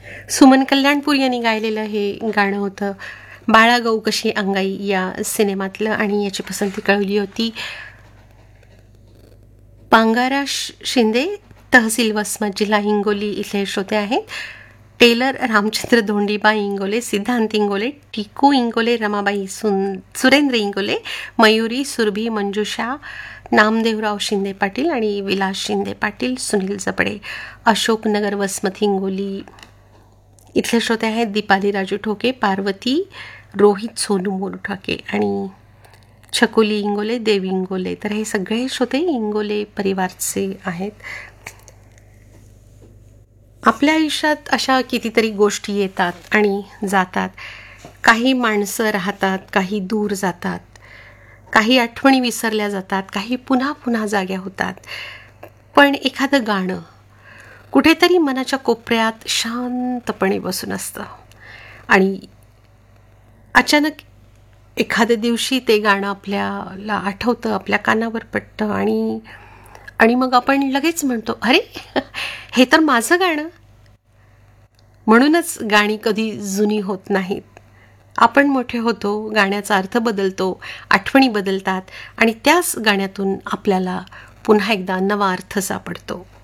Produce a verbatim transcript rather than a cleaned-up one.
सुमन कल्याणपूर यांनी गायलेलं हे गाणं होतं बाळा गौ कशी अंगाई या सिनेमातलं आणि याची पसंती कळवली होती पांगारा शिंदे, तहसील वसमत, जिल्हा हिंगोली इथले श्रोते आहेत. टेलर रामचंद्र धोंडीबा इंगोले, सिद्धांत इंगोले, टिकू इंगोले, रमाबाई सुन सुरेंद्र इंगोले, मयुरी, सुरभी, मंजुषा, नामदेवराव शिंदे पाटील आणि विलास शिंदे पाटील, सुनील जपडे, अशोकनगर वसमत हिंगोली इथले श्रोते आहेत. दीपाली राजू ठोके, पार्वती, रोहित सोनू मोरू ठाके आणि छकुली इंगोले, देवी इंगोले. तर हे सगळे श्रोते इंगोले परिवारचे आहेत. आपल्या आयुष्यात अशा कितीतरी गोष्टी येतात आणि जातात. काही माणसं राहतात, काही दूर जातात, काही आठवणी विसरल्या जातात, काही पुन्हा पुन्हा जाग्या होतात. पण एखादं गाणं कुठेतरी मनाच्या कोपऱ्यात शांतपणे बसून असतं आणि अचानक एखाद्या दिवशी ते गाणं आपल्याला आठवतं, आपल्या कानावर पडतं आणि आणि मग आपण लगेच म्हणतो, अरे हे तर माझं गाणं. म्हणूनच गाणी कधी जुनी होत नाहीत. आपण मोठे होतो, गाण्याचा अर्थ बदलतो, आठवणी बदलतात आणि त्याच गाण्यातून आपल्याला पुन्हा एकदा नवा अर्थ सापडतो.